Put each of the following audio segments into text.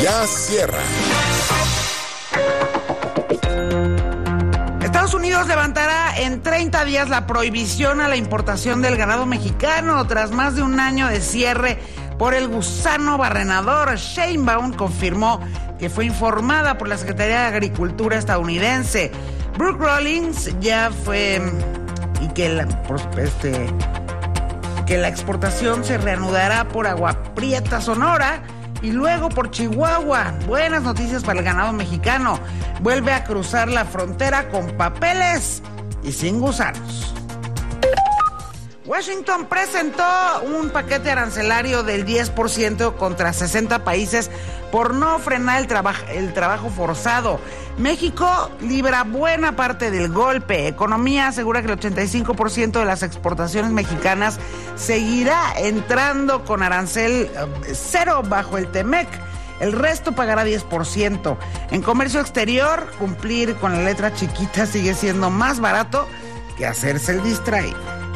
Ya cierra. Estados Unidos levantará en 30 días la prohibición a la importación del ganado mexicano tras más de un año de cierre por el gusano barrenador. Sheinbaum confirmó que fue informada por la Secretaría de Agricultura estadounidense. Brooke Rollins ya fue y que la exportación se reanudará por Agua Prieta, Sonora, y luego por Chihuahua. Buenas noticias para el ganado mexicano. Vuelve a cruzar la frontera con papeles y sin gusanos. Washington presentó un paquete arancelario del 10% contra 60 países por no frenar el trabajo forzado. México libra buena parte del golpe. Economía asegura que el 85% de las exportaciones mexicanas seguirá entrando con arancel cero bajo el TEMEC. El resto pagará 10%. En comercio exterior, cumplir con la letra chiquita sigue siendo más barato que hacerse el distraído.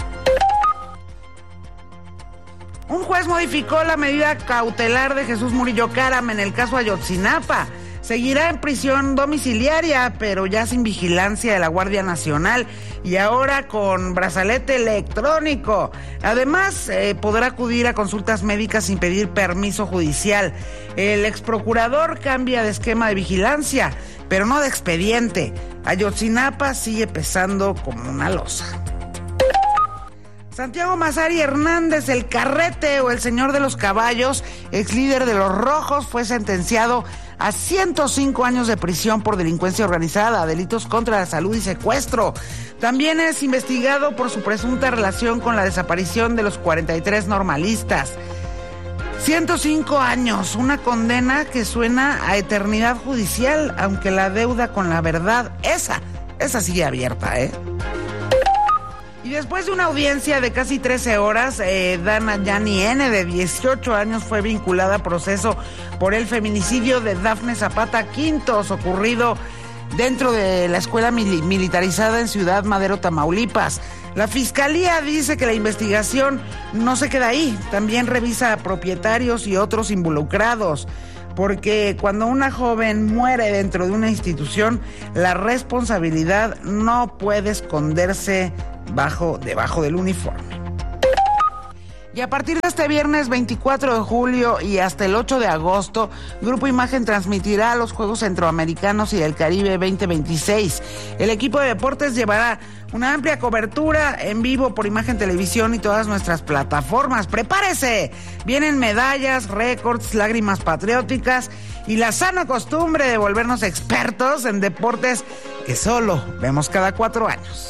Un juez modificó la medida cautelar de Jesús Murillo Caram en el caso Ayotzinapa. Seguirá en prisión domiciliaria, pero ya sin vigilancia de la Guardia Nacional y ahora con brazalete electrónico. Además, podrá acudir a consultas médicas sin pedir permiso judicial. El exprocurador cambia de esquema de vigilancia, pero no de expediente. Ayotzinapa sigue pesando como una losa. Santiago Massari Hernández, el Carrete o el Señor de los Caballos, ex líder de los Rojos, fue sentenciado a 105 años de prisión por delincuencia organizada, delitos contra la salud y secuestro. También es investigado por su presunta relación con la desaparición de los 43 normalistas. 105 años, una condena que suena a eternidad judicial, aunque la deuda con la verdad, esa sigue abierta, Y después de una audiencia de casi 13 horas, Dana Yani N., de 18 años, fue vinculada a proceso por el feminicidio de Dafne Zapata Quintos, ocurrido dentro de la escuela militarizada en Ciudad Madero, Tamaulipas. La fiscalía dice que la investigación no se queda ahí, también revisa a propietarios y otros involucrados, porque cuando una joven muere dentro de una institución, la responsabilidad no puede esconderse debajo del uniforme. Y a partir de este viernes 24 de julio y hasta el 8 de agosto, Grupo Imagen transmitirá los Juegos Centroamericanos y del Caribe 2026. El equipo de deportes llevará una amplia cobertura en vivo por Imagen Televisión y todas nuestras plataformas. ¡Prepárese! Vienen medallas, récords, lágrimas patrióticas y la sana costumbre de volvernos expertos en deportes que solo vemos cada 4 años.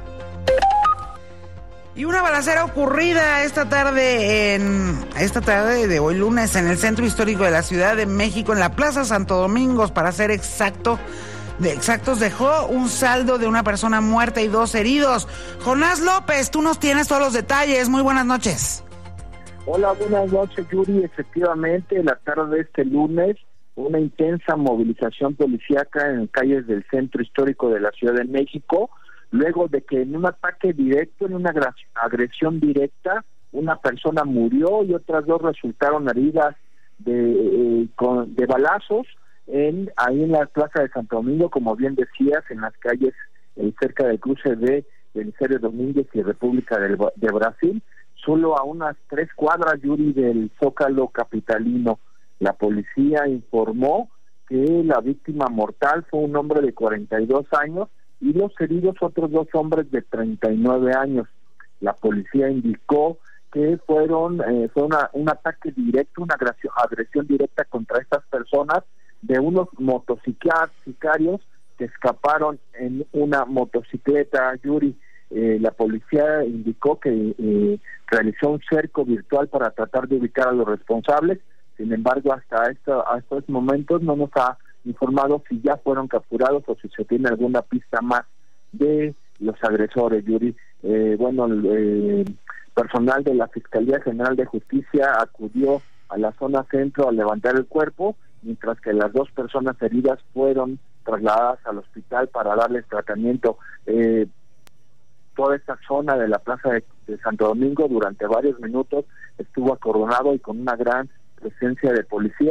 Y una balacera ocurrida esta tarde de hoy lunes en el centro histórico de la Ciudad de México, en la Plaza Santo Domingo, para ser exactos, dejó un saldo de una persona muerta y 2 heridos. Jonás López, tú nos tienes todos los detalles. Muy buenas noches. Hola, buenas noches, Yuri. Efectivamente, la tarde de este lunes, una intensa movilización policíaca en calles del centro histórico de la Ciudad de México, luego de que en un ataque directo, en una agresión directa, una persona murió y otras 2 resultaron heridas de balazos ahí en la Plaza de Santo Domingo, como bien decías, en las calles cerca del cruce de Belisario Domínguez y República de Brasil, solo a unas 3 cuadras, Yuri, del Zócalo capitalino. La policía informó que la víctima mortal fue un hombre de 42 años y los heridos otros 2 hombres de 39 años. La policía indicó que fue un ataque directo, una agresión directa contra estas personas de unos motocicarios que escaparon en una motocicleta, Yuri. La policía indicó que realizó un cerco virtual para tratar de ubicar a los responsables. Sin embargo, hasta estos momentos no nos ha informado si ya fueron capturados o si se tiene alguna pista más de los agresores, Yuri. El personal de la Fiscalía General de Justicia acudió a la zona centro a levantar el cuerpo, mientras que las 2 personas heridas fueron trasladadas al hospital para darles tratamiento. Toda esta zona de la Plaza de Santo Domingo, durante varios minutos, estuvo acordonado y con una gran presencia de policías.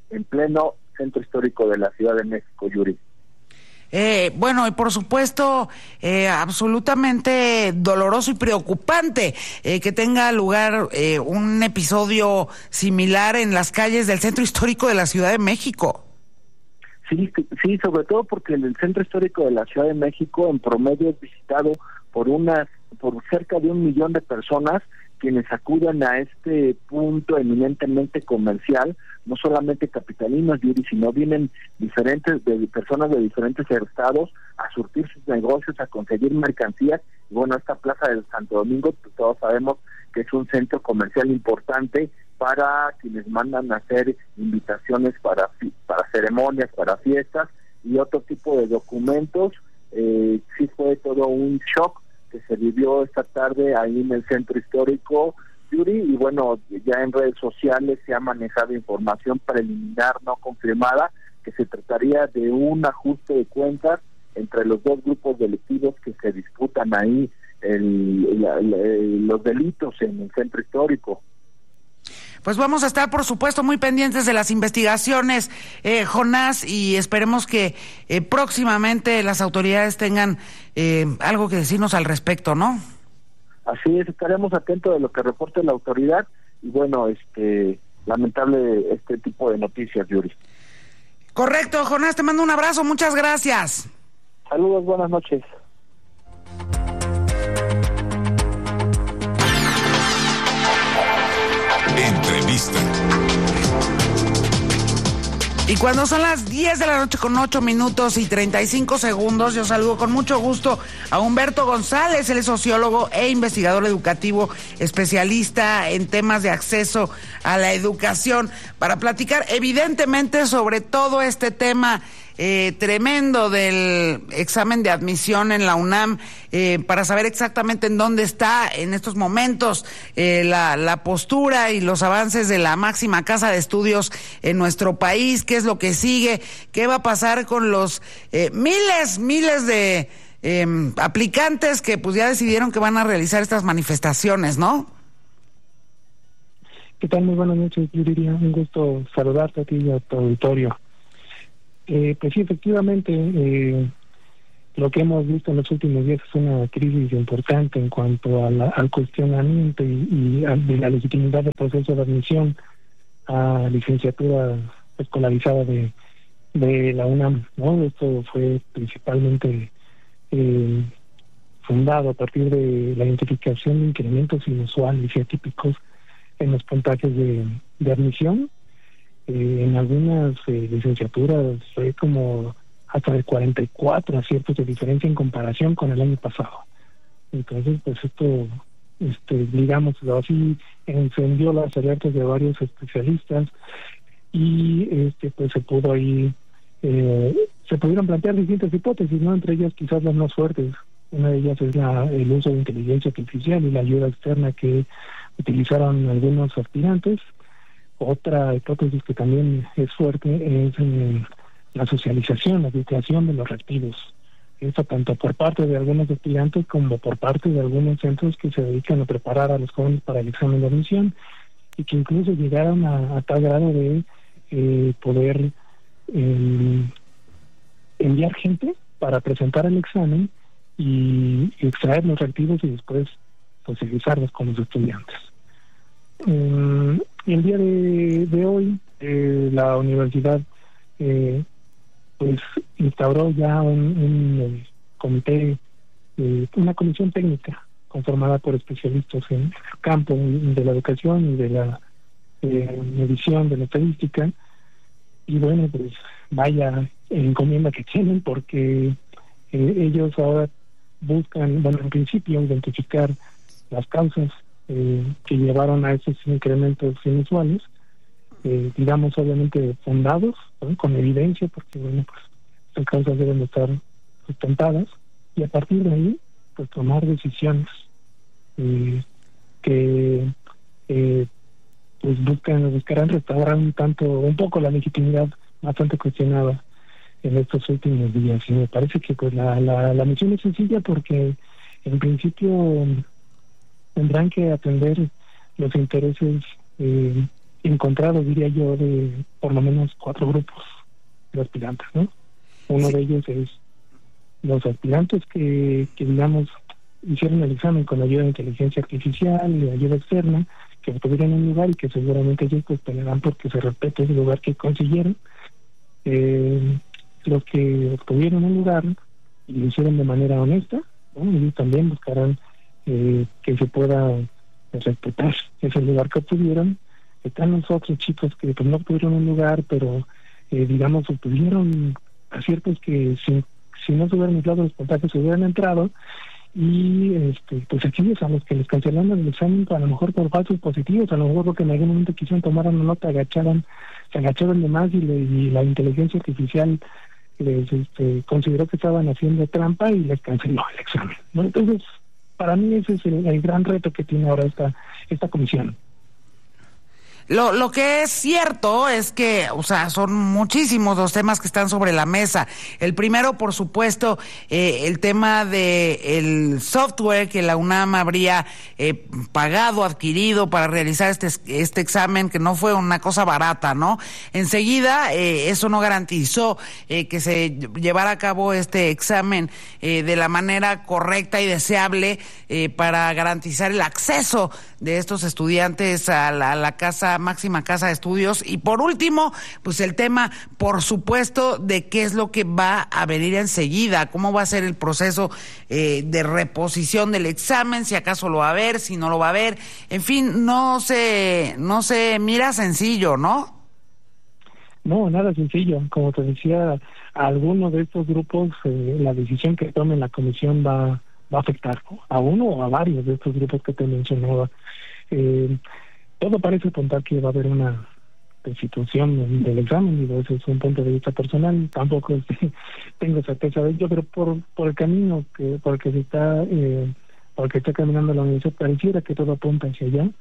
en pleno centro histórico de la Ciudad de México, Yuri. Bueno, y por supuesto, absolutamente doloroso y preocupante que tenga lugar un episodio similar en las calles del centro histórico de la Ciudad de México. Sí, sobre todo porque el centro histórico de la Ciudad de México en promedio es visitado por cerca de 1 millón de personas, quienes acuden a este punto eminentemente comercial, no solamente capitalinos, Yuri, sino vienen personas de diferentes estados a surtir sus negocios, a conseguir mercancías. Y bueno, esta plaza del Santo Domingo, pues todos sabemos que es un centro comercial importante para quienes mandan a hacer invitaciones para ceremonias, para fiestas y otro tipo de documentos. Sí fue todo un shock que se vivió esta tarde ahí en el centro histórico, Yuri, y bueno, ya en redes sociales se ha manejado información preliminar no confirmada que se trataría de un ajuste de cuentas entre los dos grupos delictivos que se disputan ahí los delitos en el centro histórico. Pues vamos a estar, por supuesto, muy pendientes de las investigaciones, Jonás, y esperemos que próximamente las autoridades tengan algo que decirnos al respecto, ¿no? Así es, estaremos atentos de lo que reporte la autoridad y bueno, lamentable este tipo de noticias, Yuri. Correcto, Jonás, te mando un abrazo, muchas gracias. Saludos, buenas noches. Entrevista. Y cuando son las 10 de la noche con 8 minutos y 35 segundos, yo saludo con mucho gusto a Humberto González. Él es sociólogo e investigador educativo, especialista en temas de acceso a la educación, para platicar evidentemente sobre todo este tema tremendo del examen de admisión en la UNAM, para saber exactamente en dónde está en estos momentos la postura y los avances de la máxima casa de estudios en nuestro país, qué es lo que sigue, qué va a pasar con los miles de aplicantes que pues ya decidieron que van a realizar estas manifestaciones, ¿no? ¿Qué tal? Muy buenas noches, yo diría, un gusto saludarte a ti y a tu auditorio. Pues sí, efectivamente, lo que hemos visto en los últimos días es una crisis importante en cuanto al cuestionamiento y de la legitimidad del proceso de admisión a licenciatura escolarizada de la UNAM, ¿no? Esto fue principalmente fundado a partir de la identificación de incrementos inusuales y atípicos en los puntajes de admisión. En algunas licenciaturas fue como hasta de 44 aciertos de diferencia en comparación con el año pasado. Entonces, pues esto, digamos así, encendió las alertas de varios especialistas y pues se pudo ahí, se pudieron plantear distintas hipótesis, ¿no? Entre ellas quizás las más fuertes. Una de ellas es el uso de inteligencia artificial y la ayuda externa que utilizaron algunos aspirantes. Otra hipótesis que también es fuerte es la socialización, la educación de los reactivos. Esto tanto por parte de algunos estudiantes como por parte de algunos centros que se dedican a preparar a los jóvenes para el examen de admisión y que incluso llegaron a tal grado de poder enviar gente para presentar el examen y extraer los reactivos y después pues egresarlos con los estudiantes. El día de hoy la universidad pues instauró ya un comité, una comisión técnica conformada por especialistas en el campo de la educación y de la medición de la estadística, y bueno, pues vaya encomienda que tienen, porque ellos ahora buscan, bueno, en principio identificar las causas que llevaron a esos incrementos inusuales, digamos obviamente fundados, ¿no? Con evidencia, porque bueno, pues las causas deben estar sustentadas, y a partir de ahí pues tomar decisiones que pues buscarán restaurar un poco la legitimidad bastante cuestionada en estos últimos días. Y me parece que pues la misión es sencilla, porque en principio tendrán que atender los intereses encontrado, diría yo, de por lo menos 4 grupos de aspirantes, ¿no? Uno de ellos es los aspirantes que digamos, hicieron el examen con ayuda de inteligencia artificial y ayuda externa, que obtuvieron un lugar y que seguramente ellos pues pelearán porque se respete ese lugar que consiguieron. Los que obtuvieron un lugar y lo hicieron de manera honesta, ¿no? Ellos también buscarán que se pueda respetar ese lugar que obtuvieron. Están los otros chicos que pues no obtuvieron un lugar, pero digamos obtuvieron aciertos que si no se hubieran aislado los puntajes se hubieran entrado, y pues aquellos a los que les cancelaron el examen a lo mejor por falsos positivos, a lo mejor porque en algún momento quisieron tomar una nota, se agacharon de más y la inteligencia artificial les consideró que estaban haciendo trampa y les canceló el examen, ¿no? Entonces, para mí ese es el gran reto que tiene ahora esta comisión. Lo que es cierto es que, o sea, son muchísimos los temas que están sobre la mesa. El primero, por supuesto, el tema de el software que la UNAM habría pagado, adquirido para realizar este examen, que no fue una cosa barata, ¿no? Enseguida, eso no garantizó que se llevara a cabo este examen de la manera correcta y deseable para garantizar el acceso de estos estudiantes a la máxima casa de estudios. Y por último, pues el tema, por supuesto, de qué es lo que va a venir enseguida, cómo va a ser el proceso de reposición del examen, si acaso lo va a haber, si no lo va a haber, en fin, no se mira sencillo, ¿no? No, nada sencillo. Como te decía, a alguno de estos grupos la decisión que tome la comisión va a afectar, ¿no? A uno o a varios de estos grupos que te mencionaba. Todo parece apuntar que va a haber una destitución del examen, y ese es un punto de vista personal. Tampoco tengo certeza de ello, pero por el camino por el que está caminando la universidad, pareciera que todo apunta hacia allá.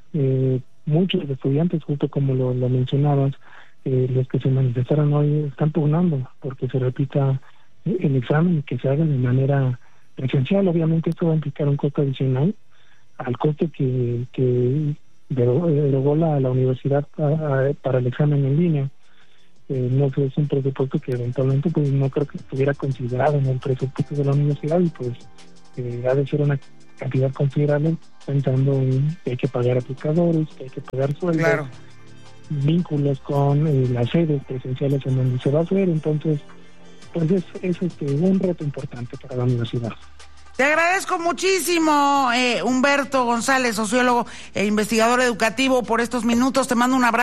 Muchos estudiantes, justo como lo mencionabas, los que se manifestaron hoy, están pugnando porque se repita el examen y que se haga de manera presencial. Obviamente esto va a implicar un costo adicional al costo que derogó la universidad para el examen en línea. No sé, es un presupuesto que eventualmente pues no creo que estuviera considerado en el presupuesto de la universidad, y pues ha de ser una cantidad considerable, pensando en que hay que pagar aplicadores, que hay que pagar sueldos, claro, vínculos con las sedes presenciales en donde se va a hacer. Entonces pues es un reto importante para la universidad. Te agradezco muchísimo, Humberto González, sociólogo e investigador educativo, por estos minutos. Te mando un abrazo.